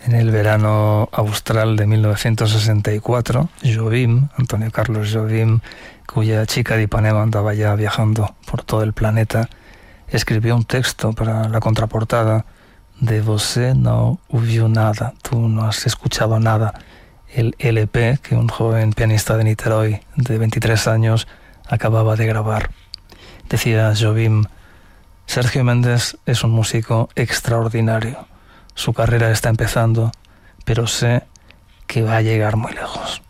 En el verano austral de 1964, Jobim, Antonio Carlos Jobim, cuya chica de Ipanema andaba ya viajando por todo el planeta, escribió un texto para la contraportada de Você não ouviu nada, tú no has escuchado nada, el LP que un joven pianista de Niterói de 23 años acababa de grabar. Decía Jobim: Sergio Méndez es un músico extraordinario. Su carrera está empezando, pero sé que va a llegar muy lejos.